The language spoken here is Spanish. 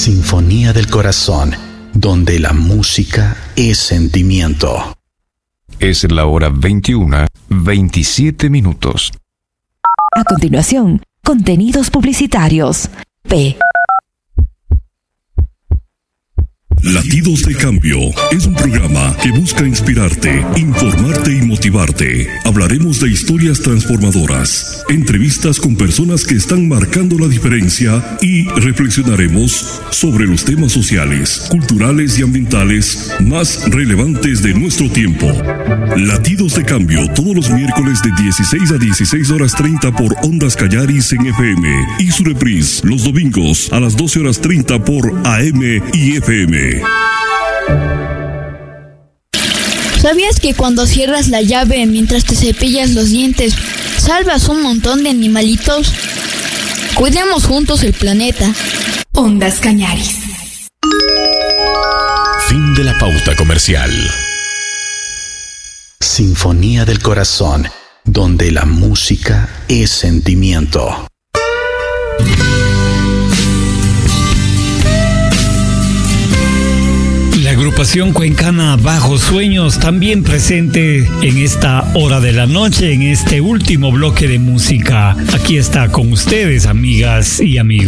Sinfonía del Corazón, donde la música es sentimiento. Es la hora 21:27. A continuación, contenidos publicitarios. P. Latidos de Cambio es un programa que busca inspirarte, informarte y motivarte. Hablaremos de historias transformadoras, entrevistas con personas que están marcando la diferencia y reflexionaremos sobre los temas sociales, culturales y ambientales más relevantes de nuestro tiempo. Latidos de Cambio todos los miércoles de 16 a 16:30 por Ondas Callaris en FM y su reprise los domingos a las 12:30 por AM y FM. ¿Sabías que cuando cierras la llave mientras te cepillas los dientes, salvas un montón de animalitos? Cuidemos juntos el planeta. Ondas Cañaris. Fin de la pauta comercial. Sinfonía del Corazón, donde la música es sentimiento. La agrupación cuencana Bajos Sueños también presente en esta hora de la noche, en este último bloque de música. Aquí está con ustedes, amigas y amigos.